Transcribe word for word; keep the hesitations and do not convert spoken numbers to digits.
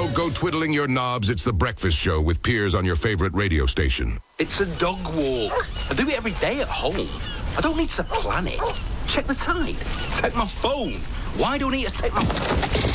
Don't go twiddling your knobs. It's The Breakfast Show with Piers on your favorite radio station. It's a dog walk. I do it every day at home. I don't need to plan it. Check the tide. Take my phone. Why do I need to take my...